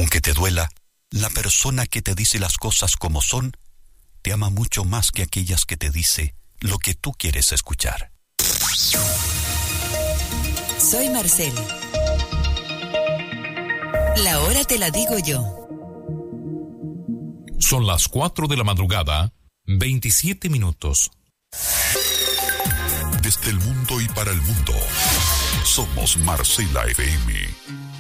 Aunque te duela, la persona que te dice las cosas como son, te ama mucho más que aquellas que te dice lo que tú quieres escuchar. Soy Marcel. La hora te la digo yo. Son las 4 de la madrugada, 27 minutos. Desde el mundo y para el mundo, somos Marcela FM.